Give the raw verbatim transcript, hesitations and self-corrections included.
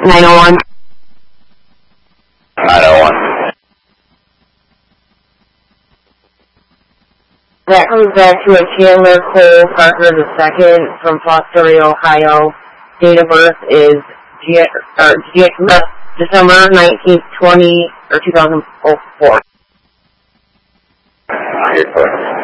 nine oh one. nine oh one. That comes back to a Chandler Cole Parker the second from Fostoria, Ohio. Date of birth is G- or G- December nineteenth, twenty or two thousand four. Here,